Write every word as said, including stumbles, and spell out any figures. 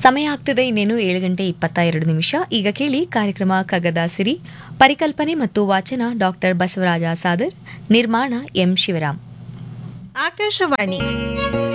ಸಮಯ ಆಗ್ತಿದೆ ಇನ್ನೇನು ಏಳು ಗಂಟೆ ಇಪ್ಪತ್ತ ಎರಡು ನಿಮಿಷ. ಈಗ ಕೇಳಿ ಕಾರ್ಯಕ್ರಮ ಕಗ್ಗದ ಸಿರಿ. ಪರಿಕಲ್ಪನೆ ಮತ್ತು ವಾಚನ ಡಾಕ್ಟರ್ ಬಸವರಾಜ ಸಾದರ್. ನಿರ್ಮಾಣ ಎಂ ಶಿವರಾಮ್. ಆಕಾಶವಾಣಿ